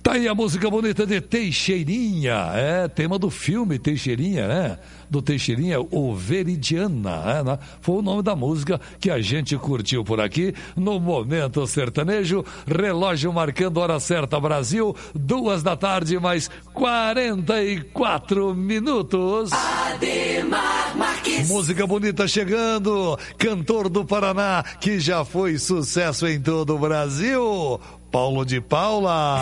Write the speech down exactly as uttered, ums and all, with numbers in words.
Tá aí a música bonita de Teixeirinha, é tema do filme Teixeirinha, né? Do Teixeirinha, o Veridiana, né? Foi o nome da música que a gente curtiu por aqui no Momento Sertanejo. Relógio marcando hora certa, Brasil, duas da tarde, mais quarenta e quatro minutos. Ademar Marques. Música bonita chegando, cantor do Paraná, que já foi sucesso em todo o Brasil, Paulo de Paula.